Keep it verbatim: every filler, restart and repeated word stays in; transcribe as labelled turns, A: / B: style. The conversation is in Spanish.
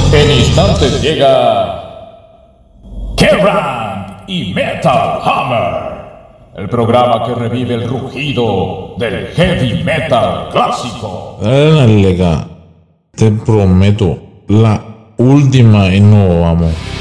A: En instantes llega Kerrang y Metal Hammer, el programa que revive el rugido del heavy metal clásico.
B: Dale, Lega, te prometo, la última y no vamos.